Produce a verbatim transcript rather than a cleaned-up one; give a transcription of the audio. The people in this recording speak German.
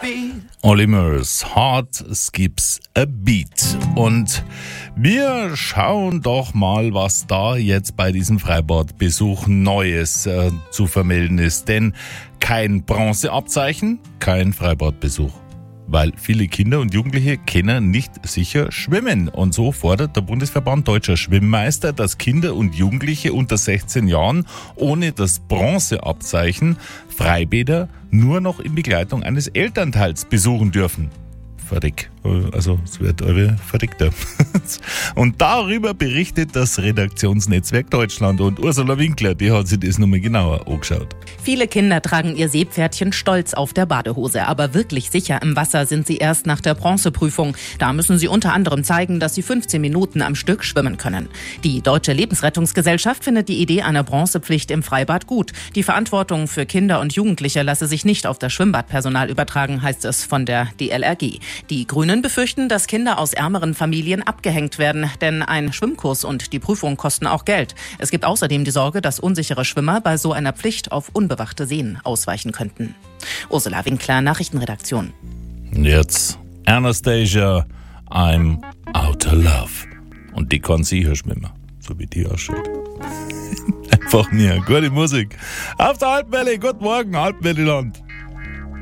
Oliver's Heart Skips a Beat. Und wir schauen doch mal, was da jetzt bei diesem Freibadbesuch Neues äh, zu vermelden ist. Denn kein Bronzeabzeichen, kein Freibadbesuch. Weil viele Kinder und Jugendliche können nicht sicher schwimmen. Und so fordert der Bundesverband Deutscher Schwimmmeister, dass Kinder und Jugendliche unter sechzehn Jahren ohne das Bronzeabzeichen Freibäder nur noch in Begleitung eines Elternteils besuchen dürfen. Verrückt. Also es wird eure Verrückter. Und darüber berichtet das Redaktionsnetzwerk Deutschland. Und Ursula Winkler, die hat sich das nochmal genauer angeschaut. Viele Kinder tragen ihr Seepferdchen stolz auf der Badehose. Aber wirklich sicher im Wasser sind sie erst nach der Bronzeprüfung. Da müssen sie unter anderem zeigen, dass sie fünfzehn Minuten am Stück schwimmen können. Die Deutsche Lebensrettungsgesellschaft findet die Idee einer Bronzepflicht im Freibad gut. Die Verantwortung für Kinder und Jugendliche lasse sich nicht auf das Schwimmbadpersonal übertragen, heißt es von der D L R G. Die Grünen befürchten, dass Kinder aus ärmeren Familien abgehängt werden, denn ein Schwimmkurs und die Prüfung kosten auch Geld. Es gibt außerdem die Sorge, dass unsichere Schwimmer bei so einer Pflicht auf unbewachte Seen ausweichen könnten. Ursula Winkler, Nachrichtenredaktion. Jetzt Anastasia, I'm out of love. Und die kann sicher schwimmen, so wie die ausschaut. Einfach mir, gute Musik. Auf der Alpenwelle, guten Morgen, Alpenwelleland.